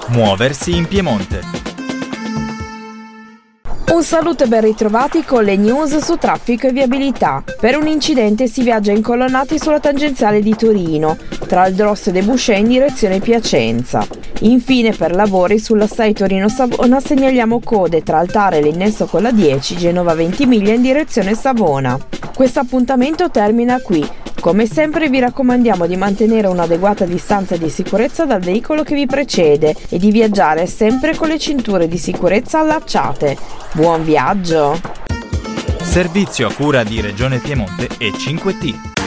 Muoversi in Piemonte. Un saluto e ben ritrovati con le news su traffico e viabilità. Per un incidente si viaggia incolonnati sulla tangenziale di Torino, tra il Drosso e De Boucher in direzione Piacenza. Infine per lavori sulla 6 Torino-Savona segnaliamo code tra Altare e l'innesto con la 10, Genova Ventimiglia in direzione Savona. Questo appuntamento termina qui. Come sempre vi raccomandiamo di mantenere un'adeguata distanza di sicurezza dal veicolo che vi precede e di viaggiare sempre con le cinture di sicurezza allacciate. Buon viaggio! Servizio a cura di Regione Piemonte e 5T.